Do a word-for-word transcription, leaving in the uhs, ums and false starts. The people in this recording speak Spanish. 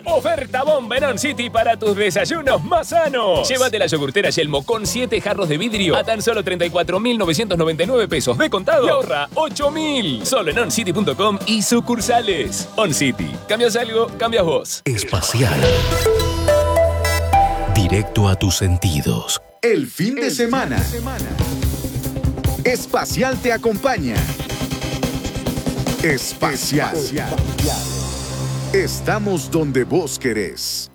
Oferta bomba en On City para tus desayunos más sanos. Llévate la yogurtera Yelmo con siete jarros de vidrio a tan solo treinta y cuatro mil novecientos noventa y nueve pesos de contado y ahorra ocho mil. Solo en oncity punto com y sucursales. On City. ¿Cambias algo? Cambias vos. Espacial. Directo a tus sentidos. El fin de semana. Espacial te acompaña. Espacial. Estamos donde vos querés.